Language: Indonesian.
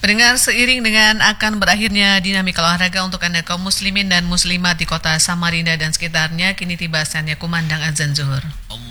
Pendengar, seiring dengan akan berakhirnya dinamika olahraga untuk Anda kaum muslimin dan muslimat di kota Samarinda dan sekitarnya, kini tiba saatnya kumandang azan zuhur.